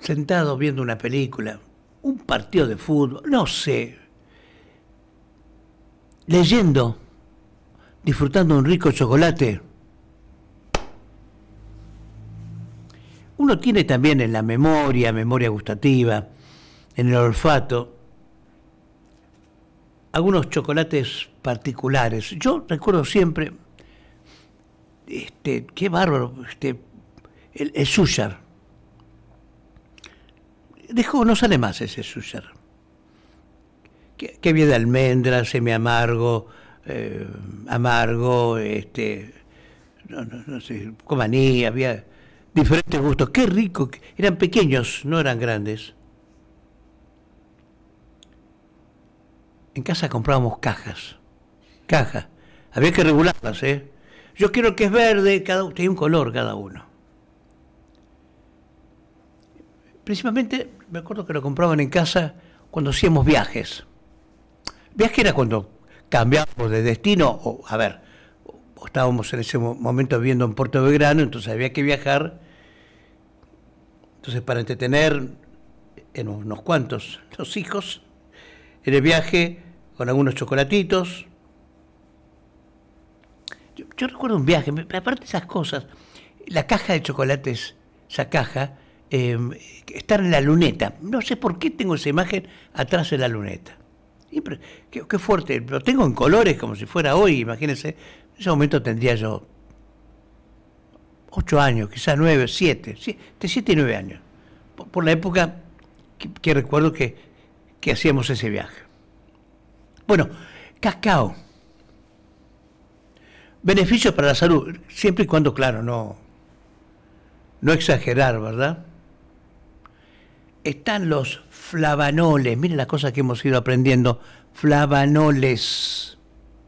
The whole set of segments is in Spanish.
sentado viendo una película, un partido de fútbol, no sé, leyendo, disfrutando un rico chocolate. Uno tiene también en la memoria gustativa, en el olfato, algunos chocolates particulares. Yo recuerdo siempre, qué bárbaro, el Suyar. No sale más ese Suyar. Que había de almendra, semi amargo, amargo, no sé, con maní, había diferentes gustos. Qué rico, eran pequeños, no eran grandes. En casa comprábamos cajas. Había que regularlas, ¿eh? Yo quiero el que es verde, tenía un color cada uno. Principalmente, me acuerdo que lo compraban en casa cuando hacíamos viajes. Viaje era cuando cambiábamos de destino, o estábamos en ese momento viviendo en Puerto Belgrano, entonces había que viajar. Entonces, para entretener en unos cuantos los hijos, en el viaje, con algunos chocolatitos. Yo recuerdo un viaje, aparte de esas cosas, la caja de chocolates, esa caja, estar en la luneta. No sé por qué tengo esa imagen atrás de la luneta. Qué fuerte, lo tengo en colores como si fuera hoy, imagínense. En ese momento tendría yo 8 años, quizás 9, 7, de 7 y 9 años. Por la época que recuerdo que hacíamos ese viaje. Bueno, cacao. Beneficios para la salud, siempre y cuando, claro, no exagerar, ¿verdad? Están los flavanoles, miren las cosas que hemos ido aprendiendo. Flavanoles.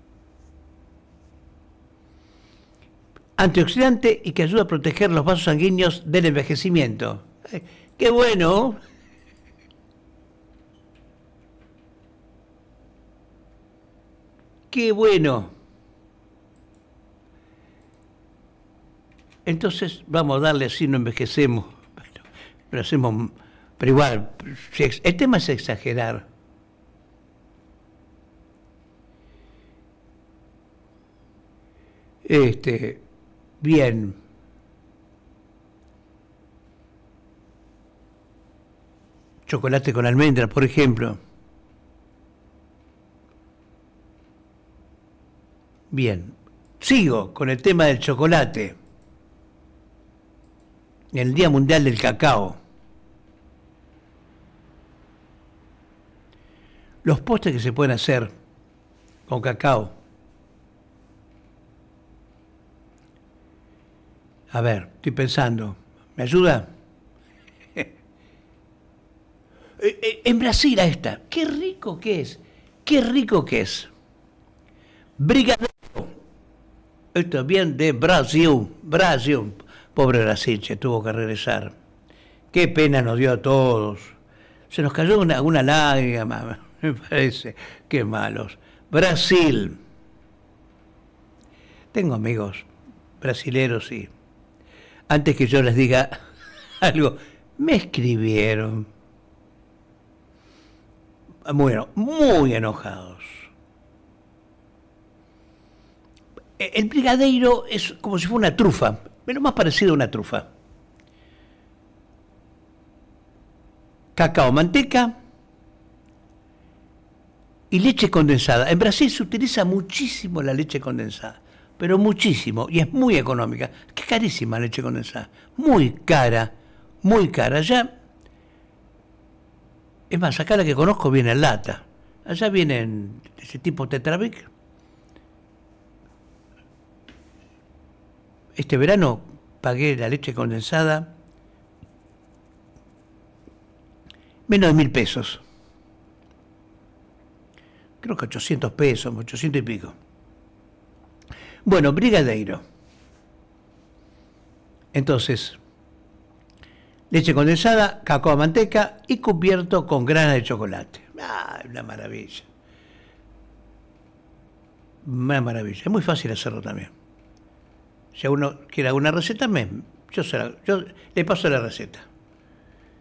Antioxidante y que ayuda a proteger los vasos sanguíneos del envejecimiento. ¡Qué bueno! ¡Qué bueno! Entonces vamos a darle así, no envejecemos. Pero igual, el tema es exagerar. Bien. Chocolate con almendra, por ejemplo. Bien. Sigo con el tema del chocolate. El Día Mundial del Cacao. Los postres que se pueden hacer con cacao. A ver, estoy pensando. ¿Me ayuda? En Brasil, esta. Qué rico que es. Qué rico que es. Brigadeiro. Esto es bien de Brasil. Brasil. Pobre Brasil, se tuvo que regresar. Qué pena nos dio a todos. Se nos cayó una lágrima, me parece. Qué malos. Brasil. Tengo amigos brasileros y antes que yo les diga algo, me escribieron. Bueno, muy enojados. El brigadeiro es como si fuera una trufa, pero más parecido a una trufa. Cacao, manteca y leche condensada. En Brasil se utiliza muchísimo la leche condensada, pero muchísimo, y es muy económica. Qué carísima la leche condensada, muy cara, muy cara. Allá, es más, acá la que conozco viene en lata. Allá vienen ese tipo Tetra Pak. Este verano pagué la leche condensada menos de 1.000 pesos. Creo que 800 pesos, 800 y pico. Bueno, brigadeiro. Entonces, leche condensada, cacao, manteca y cubierto con grana de chocolate. ¡Ah, una maravilla! Una maravilla. Es muy fácil hacerlo también. Si uno quiere alguna receta, yo le paso la receta.